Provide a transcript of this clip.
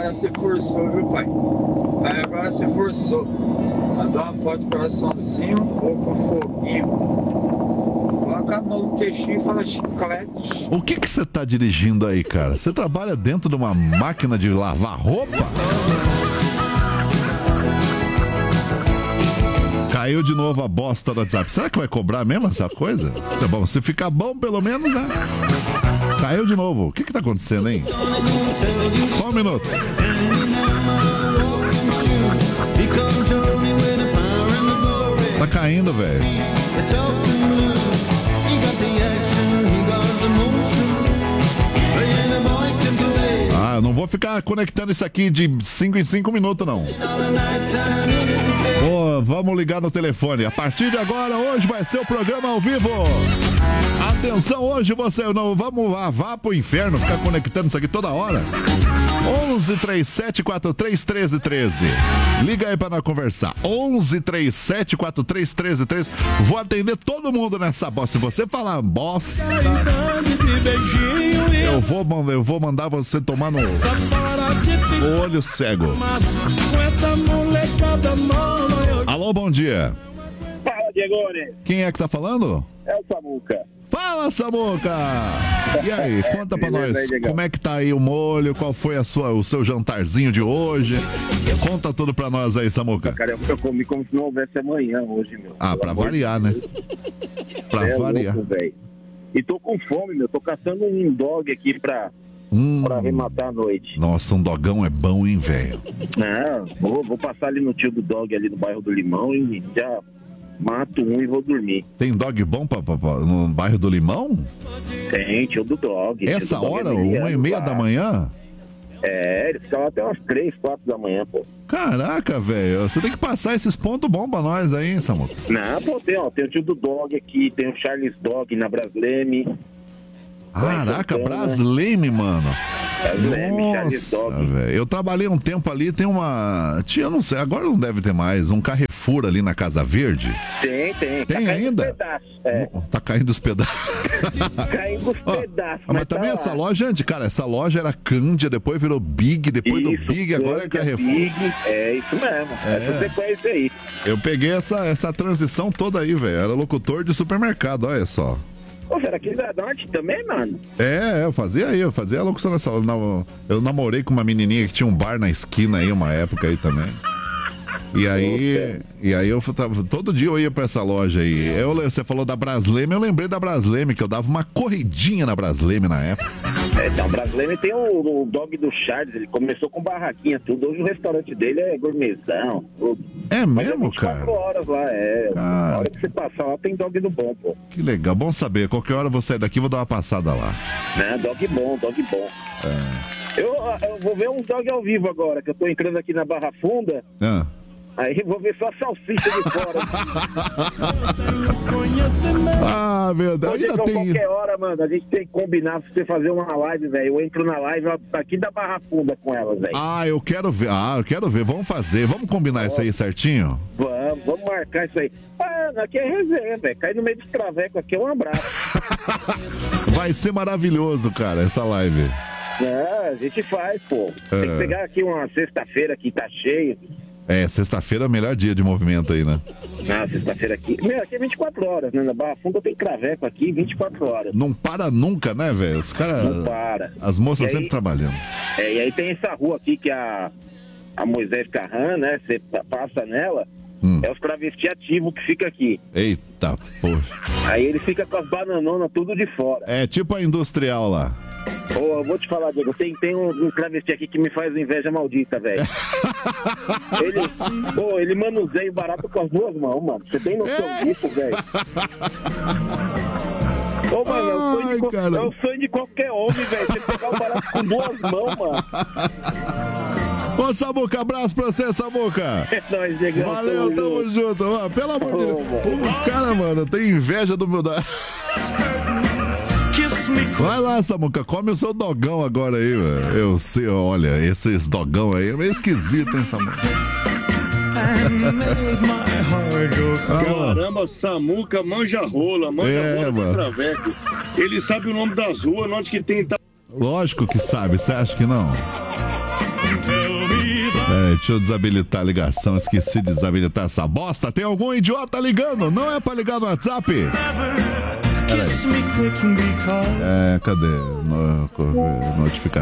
Agora você forçou, viu, pai? Aí agora você forçou. Mandou uma foto de coraçãozinho ou com foguinho. Coloca a mão no queixinho e fala chiclete. O que você tá dirigindo aí, cara? Você trabalha dentro de uma máquina de lavar roupa? Caiu de novo a bosta do WhatsApp. Será que vai cobrar mesmo essa coisa? Isso é bom. Se ficar bom, pelo menos, né? Caiu de novo. O que tá acontecendo, hein? Só um minuto. Tá caindo, velho. Ah, eu não vou ficar conectando isso aqui de 5 em 5 minutos, não. Pô, vamos ligar no telefone. A partir de agora, hoje vai ser o programa ao vivo. Atenção, hoje você não vamos vá pro inferno ficar conectando isso aqui toda hora. 1137431313. Liga aí pra nós conversar. 1137431313. Vou atender todo mundo nessa bosta. Se você falar bosta, eu vou mandar você tomar no olho cego. Alô, bom dia. Fala, Diego. Quem é que tá falando? É o Samuca. Fala, Samuca! E aí, conta pra nós, como é que tá aí o molho, qual foi o seu jantarzinho de hoje? Conta tudo pra nós aí, Samuca. Cara, eu comi como se não houvesse amanhã hoje, meu. Ah, pra variar, né? Pra variar. Louco, e tô com fome, meu. Tô caçando um dog aqui pra arrematar a noite. Nossa, um dogão é bom, hein, velho? Vou passar ali no tio do dog, ali no bairro do Limão, e já mato um e vou dormir. Tem dog bom no bairro do Limão? Tem, tio do dog. Essa hora, 1h30 da manhã? É, ele fica lá até umas 3, 4 da manhã, pô. Caraca, velho, você tem que passar esses pontos bons pra nós aí, hein, Samuca? Não, pô, tem o tio do dog aqui, tem o Charles Dog na Brasleme. Caraca, Brasleme, mano. Nossa, velho. Eu trabalhei um tempo ali, tem uma... Eu não sei, agora não deve ter mais, um Carrefour ali na Casa Verde. Tem. Tem tá ainda? Tá caindo os pedaços. Caindo os pedaços. Mas também essa loja, cara, essa loja era Cândia, depois virou Big, depois do Big, agora é Carrefour. Big, é isso mesmo. Essa sequência aí. Eu peguei essa transição toda aí, velho. Era locutor de supermercado, olha só. Pô, será que da Norte também, mano? Eu fazia a locução nessa loja. Eu namorei com uma menininha que tinha um bar na esquina aí, uma época aí também. E aí eu todo dia eu ia pra essa loja aí. Você falou da Brasleme, eu lembrei da Brasleme, que eu dava uma corridinha na Brasleme na época. Então, o Brasleme tem o dog do Charles, ele começou com barraquinha, tudo. Hoje o restaurante dele é gourmetzão, tudo. É mesmo, cara? 24 horas lá, A hora que você passar lá tem dog do bom, pô. Que legal, bom saber. Qualquer hora eu vou sair daqui e vou dar uma passada lá. Dog bom. Eu vou ver um dog ao vivo agora, que eu tô entrando aqui na Barra Funda. Aí vou ver só a salsicha de fora. Meu Deus. Hoje, qualquer hora, mano, a gente tem que combinar pra você fazer uma live, velho. Eu entro na live aqui da Barra Funda com elas, velho. Eu quero ver. Vamos fazer. Vamos combinar isso aí certinho? Vamos marcar isso aí. Aqui é resenha, velho. Cair no meio dos travecos aqui é um abraço. Vai ser maravilhoso, cara, essa live. A gente faz, pô. Tem que pegar aqui uma sexta-feira que tá cheio. Sexta-feira é o melhor dia de movimento aí, né? Sexta-feira aqui. Aqui é 24 horas, né? Na Barra Funda tem traveco aqui 24 horas. Não para nunca, né, velho? Os caras. Não para. As moças sempre trabalhando. E aí tem essa rua aqui que é a Moisés Carran, né? Você passa nela, é os travesti ativos que fica aqui. Eita, poxa. Aí ele fica com as bananonas tudo de fora. É tipo a industrial lá. Eu vou te falar, Diego, tem um travesti aqui que me faz inveja maldita, velho. Ele manuseia o barato com as duas mãos, mano. Você tem noção disso, velho? Mano, é o sonho de qualquer homem, velho. Você pegar o barato com duas mãos, mano. Ô, Samuca, abraço pra você, Samuca. É nóis, Diego. Valeu, tamo junto. Pelo amor de Deus. O cara, mano, tem inveja do meu... Vai lá, Samuca, come o seu dogão agora aí, velho. Eu sei, olha, esses dogão aí é meio esquisito, hein, Samuca? Caramba, Samuca manja rola, manja rola de traveco. Ele sabe o nome das ruas, onde que tem... Lógico que sabe, você acha que não? Deixa eu desabilitar a ligação, esqueci de desabilitar essa bosta. Tem algum idiota ligando? Não é pra ligar no WhatsApp? Peraí. Cadê? Notificação.